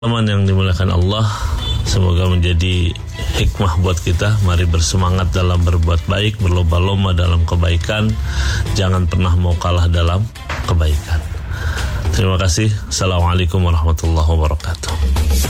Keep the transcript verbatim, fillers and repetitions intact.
Teman yang dimuliakan Allah, semoga menjadi hikmah buat kita. Mari bersemangat dalam berbuat baik, berlomba-lomba dalam kebaikan. Jangan pernah mau kalah dalam kebaikan. Terima kasih. Assalamualaikum warahmatullahi wabarakatuh.